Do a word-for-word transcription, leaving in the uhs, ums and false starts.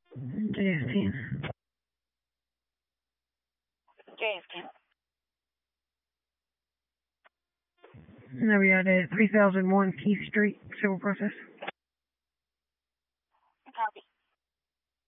J F ten. J F ten. Now we got at three thousand one Keith Street, civil process. Copy.